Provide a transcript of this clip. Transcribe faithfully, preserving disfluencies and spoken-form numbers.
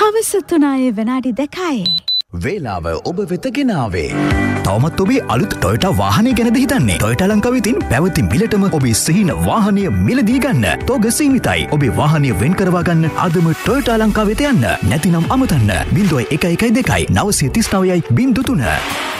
හවස තුනායේ විනාඩි දෙකයි. වේලාව ඔබ වෙත ගෙනාවේ. තවමත් ඔබේ අලුත් ටොයෝටා වාහනය ගැනද හිතන්නේ? ටොයෝටා ලංකාව විසින් පැවති මිලටම ඔබේ සිහින වාහනය මිලදී ගන්න. තෝග සීමිතයි. ඔබේ වාහනය වෙන් කරවා ගන්න අදම ටොයෝටා ලංකාව වෙත යන්න. නැතිනම් අමතන්න. බිංදුව එක එක දෙකයි නවසිය තිස් නවයයි බිංදුව තුන.